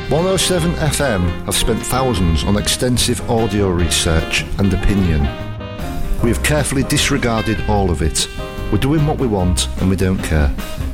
107 FM have spent thousands on extensive audio research and opinion. We have carefully disregarded all of it. We're doing what we want and we don't care.